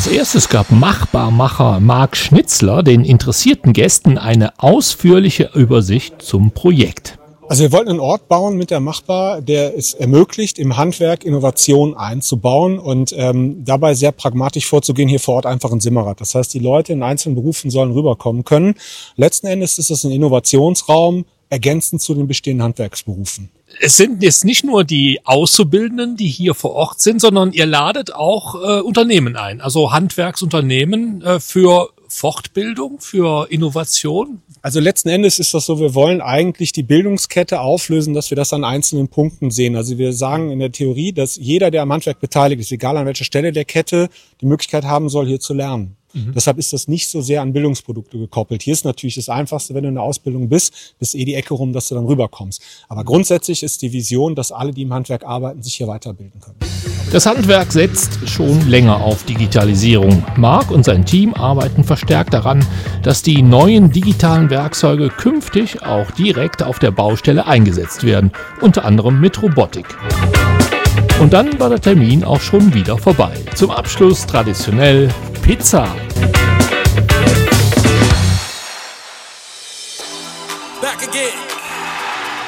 erstes gab Machbarmacher Marc Schnitzler den interessierten Gästen eine ausführliche Übersicht zum Projekt. Also wir wollten einen Ort bauen mit der Machbar, der es ermöglicht, im Handwerk Innovation einzubauen und dabei sehr pragmatisch vorzugehen, hier vor Ort einfach ein Simmerrad. Das heißt, die Leute in einzelnen Berufen sollen rüberkommen können. Letzten Endes ist es ein Innovationsraum, ergänzend zu den bestehenden Handwerksberufen. Es sind jetzt nicht nur die Auszubildenden, die hier vor Ort sind, sondern ihr ladet auch Unternehmen ein, also Handwerksunternehmen für Fortbildung, für Innovation. Also letzten Endes ist das so, wir wollen eigentlich die Bildungskette auflösen, dass wir das an einzelnen Punkten sehen. Also wir sagen in der Theorie, dass jeder, der am Handwerk beteiligt ist, egal an welcher Stelle der Kette, die Möglichkeit haben soll, hier zu lernen. Deshalb ist das nicht so sehr an Bildungsprodukte gekoppelt. Hier ist natürlich das Einfachste, wenn du in der Ausbildung bist die Ecke rum, dass du dann rüberkommst. Aber grundsätzlich ist die Vision, dass alle, die im Handwerk arbeiten, sich hier weiterbilden können. Das Handwerk setzt schon länger auf Digitalisierung. Marc und sein Team arbeiten verstärkt daran, dass die neuen digitalen Werkzeuge künftig auch direkt auf der Baustelle eingesetzt werden, unter anderem mit Robotik. Und dann war der Termin auch schon wieder vorbei. Zum Abschluss traditionell Pizza. Back again.